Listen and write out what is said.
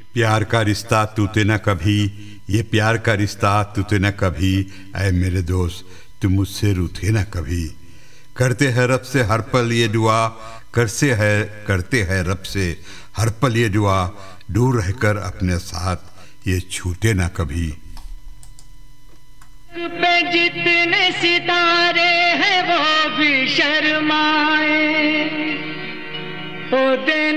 प्यार का रिश्ता टूटे न कभी, ये प्यार का रिश्ता टूटे न कभी। ऐ मेरे दोस्त तुम मुझसे रूठे न कभी। करते हैं रब से हर पल ये दुआ, करते हैं रब से हर पल ये दुआ, दूर रहकर अपने साथ ये छूटे न कभी। पे जितने सितारे हैं वो भी शर्माए, ओ दे